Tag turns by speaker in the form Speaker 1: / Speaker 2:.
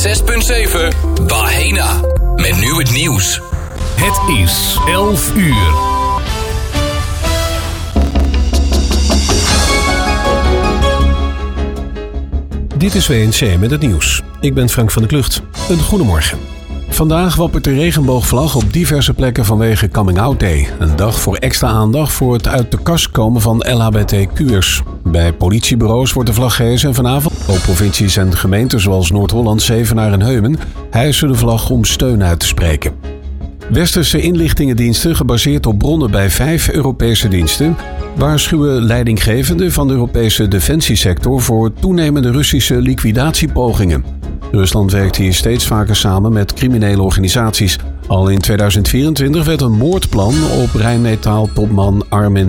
Speaker 1: 6.7 Bahena. Met nu het nieuws.
Speaker 2: Het is 11 uur. Dit is WNC met het nieuws. Ik ben Frank van der Klucht. Een goedemorgen. Vandaag wappert de regenboogvlag op diverse plekken vanwege Coming Out Day. Een dag voor extra aandacht voor het uit de kast komen van LHBTQ'ers. Bij politiebureaus wordt de vlag gehesen en vanavond op provincies en gemeenten zoals Noord-Holland, Zevenaar en Heumen hijsen de vlag om steun uit te spreken. Westerse inlichtingendiensten, gebaseerd op bronnen bij 5 Europese diensten, waarschuwen leidinggevenden van de Europese defensiesector voor toenemende Russische liquidatiepogingen. Rusland werkt hier steeds vaker samen met criminele organisaties. Al in 2024 werd een moordplan op Rheinmetall-topman Armin